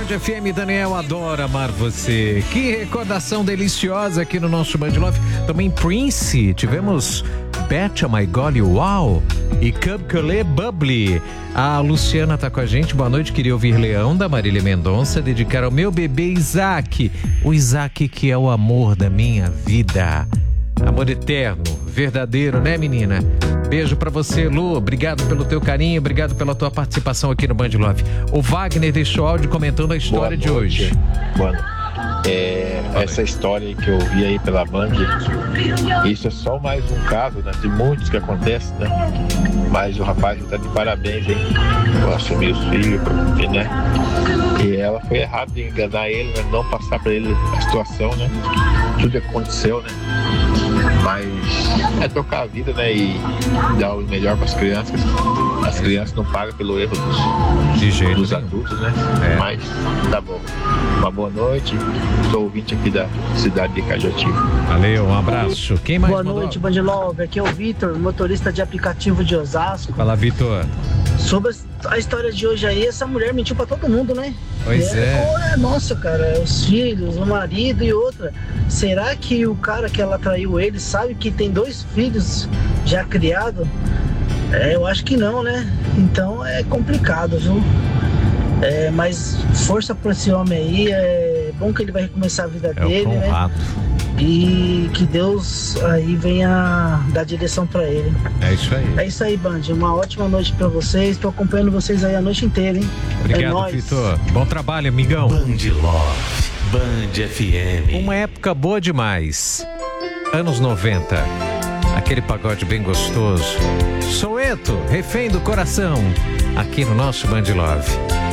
Band FM, Daniel adora amar você. Que recordação deliciosa aqui no nosso Band Love. Também Prince, tivemos Betcha My Golly Wow e Cub Collet Bubbly. A Luciana tá com a gente, boa noite, queria ouvir Leão da Marília Mendonça, dedicar ao meu bebê Isaac, o Isaac que é o amor da minha vida. Amor eterno, verdadeiro, né, menina? Beijo pra você, Lu. Obrigado pelo teu carinho, obrigado pela tua participação aqui no Band Love. O Wagner deixou áudio comentando a história de hoje. Boa noite. Essa história que eu vi aí pela Band, isso é só mais um caso, né, de muitos que acontecem, né? Mas o rapaz está de parabéns, hein? Por assumir os filhos, né? E ela foi errada de enganar ele, né? Não passar para ele a situação, né? Tudo aconteceu, né? Mas é tocar a vida, né? E dar o melhor para as crianças. As crianças não pagam pelo erro dos adultos, né? Mas tá bom. Uma boa noite. Sou ouvinte aqui da cidade de Cajati. Valeu, um abraço. Quem mais? Boa noite, Band Love. Aqui é o Vitor, motorista de aplicativo de Osasco. Fala, Vitor. Sobre a história de hoje aí, essa mulher mentiu pra todo mundo, né? Pois Nossa, cara, os filhos, o marido e outra. Será que o cara que ela traiu ele sabe que tem 2 filhos já criados? Eu acho que não, né? Então é complicado, viu? Mas força pra esse homem aí, é bom que ele vai recomeçar a vida dele, né? E que Deus aí venha dar direção pra ele. É isso aí. É isso aí, Band. Uma ótima noite pra vocês. Tô acompanhando vocês aí a noite inteira, hein? Obrigado, Vitor. Bom trabalho, amigão. Band Love, Band FM. Uma época boa demais. Anos 90. Aquele pagode bem gostoso. Soweto, refém do coração. Aqui no nosso Band Love.